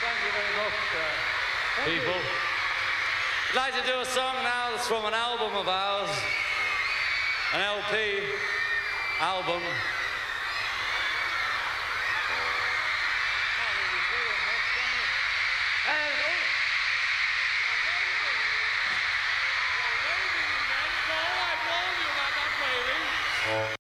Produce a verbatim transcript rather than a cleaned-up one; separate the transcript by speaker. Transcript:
Speaker 1: thank you very much, uh, people.
Speaker 2: I'd like to do a song now that's from an album of ours, an L P album.
Speaker 1: You're waving again. No, I warned you about that waving.